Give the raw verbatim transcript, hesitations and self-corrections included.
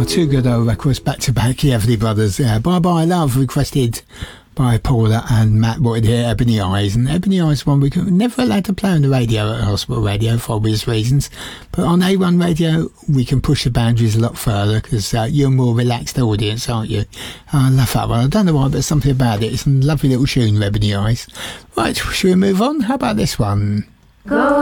Two good old records back to back, the Everly Brothers. Uh, Bye Bye Love, requested by Paula and Matt wanted here, Ebony Eyes. And Ebony Eyes one we could never allowed to play on the radio at Hospital Radio for obvious reasons. But on A one Radio, we can push the boundaries a lot further because uh, you're a more relaxed audience, aren't you? I love that one. I don't know why, but there's something about it. It's a lovely little tune, Ebony Eyes. Right, should we move on? How about this one? Go